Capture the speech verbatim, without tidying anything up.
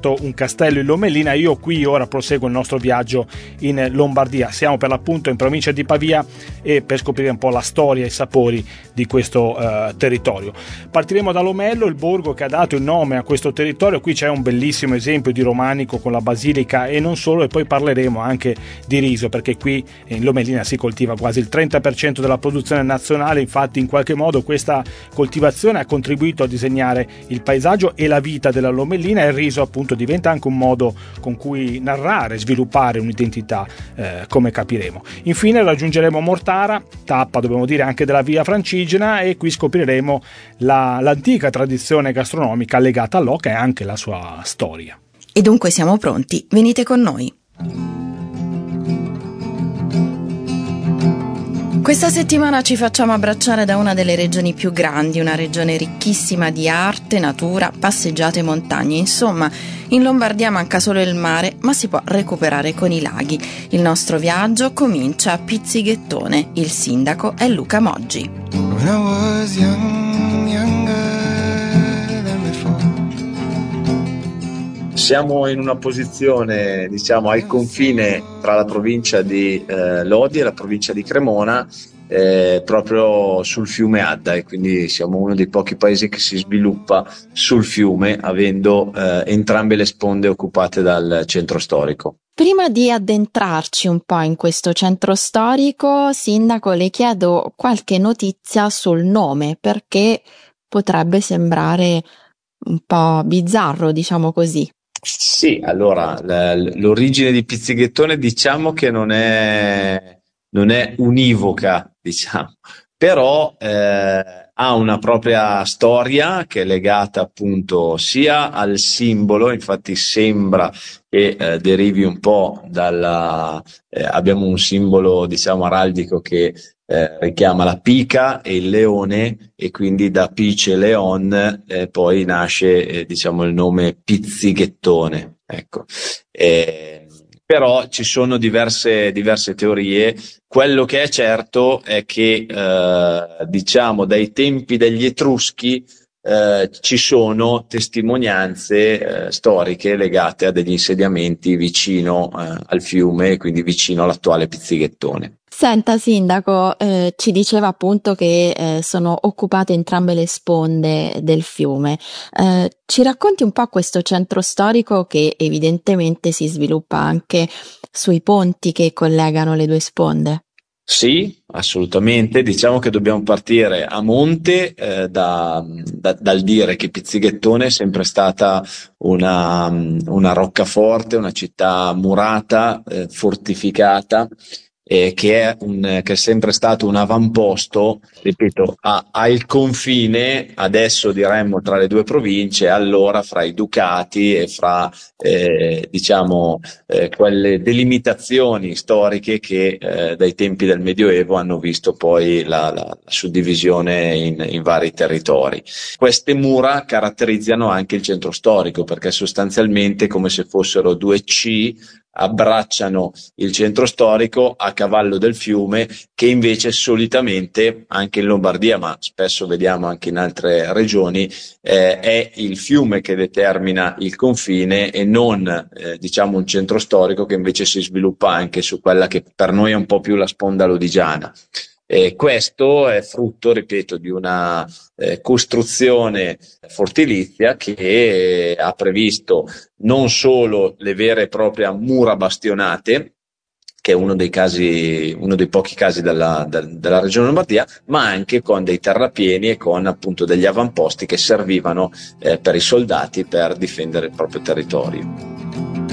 visitato un castello in Lomellina. Io qui ora proseguo il nostro viaggio in Lombardia. Siamo per l'appunto in provincia di Pavia e per scoprire un po' la storia e i sapori di questo eh, territorio. Partiremo da Lomello, il borgo che ha dato il nome a questo territorio. Qui c'è un bellissimo esempio di romanico con la basilica e non solo, e poi parleremo anche di riso, perché qui in Lomellina si coltiva quasi il trenta per cento della produzione nazionale. Infatti in qualche modo questa coltivazione ha contribuito a disegnare il paesaggio e la vita della Lomellina, e il riso appunto diventa anche un modo con cui narrare, sviluppare un'identità, eh, come capiremo. Infine raggiungeremo Mortara, tappa dobbiamo dire anche della via Francigena, e qui scopriremo la, l'antica tradizione gastronomica legata all'oca e anche la sua storia. E dunque siamo pronti, venite con noi. Questa settimana ci facciamo abbracciare da una delle regioni più grandi, una regione ricchissima di arte, natura, passeggiate e montagne. Insomma, in Lombardia manca solo il mare, ma si può recuperare con i laghi. Il nostro viaggio comincia a Pizzighettone. Il sindaco è Luca Moggi. When I was young, younger than before. Siamo in una posizione, diciamo, al confine tra la provincia di eh, Lodi e la provincia di Cremona, eh, proprio sul fiume Adda, e quindi siamo uno dei pochi paesi che si sviluppa sul fiume, avendo eh, entrambe le sponde occupate dal centro storico. Prima di addentrarci un po' in questo centro storico, sindaco, le chiedo qualche notizia sul nome, perché potrebbe sembrare un po' bizzarro, diciamo così. Sì, allora l'origine di Pizzighettone diciamo che non è, non è univoca, diciamo, però eh, ha una propria storia che è legata appunto sia al simbolo. Infatti sembra che eh, derivi un po' dalla eh, abbiamo un simbolo, diciamo, araldico che Eh, richiama la pica e il leone, e quindi da Pice Leon eh, poi nasce eh, diciamo il nome Pizzighettone, ecco. Eh, però ci sono diverse diverse teorie. Quello che è certo è che eh, diciamo dai tempi degli Etruschi eh, ci sono testimonianze eh, storiche legate a degli insediamenti vicino eh, al fiume, quindi vicino all'attuale Pizzighettone. Senta sindaco, eh, ci diceva appunto che eh, sono occupate entrambe le sponde del fiume. Eh, ci racconti un po' questo centro storico che evidentemente si sviluppa anche sui ponti che collegano le due sponde? Sì, assolutamente. Diciamo che dobbiamo partire a monte eh, da, da, dal dire che Pizzighettone è sempre stata una, una roccaforte, una città murata, eh, fortificata, eh, che è un, che è sempre stato un avamposto, ripeto, a, al confine, adesso diremmo tra le due province, allora fra i ducati e fra eh, diciamo eh, quelle delimitazioni storiche che eh, dai tempi del Medioevo hanno visto poi la, la, la suddivisione in, in vari territori. Queste mura caratterizzano anche il centro storico, perché sostanzialmente come se fossero due C abbracciano il centro storico a cavallo del fiume, che invece solitamente anche in Lombardia, ma spesso vediamo anche in altre regioni, eh, è il fiume che determina il confine e non eh, diciamo un centro storico che invece si sviluppa anche su quella che per noi è un po' più la sponda lodigiana. E questo è frutto, ripeto, di una eh, costruzione fortilizia che ha previsto non solo le vere e proprie mura bastionate, che è uno dei casi, uno dei pochi casi della, della regione Lombardia, ma anche con dei terrapieni e con appunto degli avamposti che servivano eh, per i soldati per difendere il proprio territorio.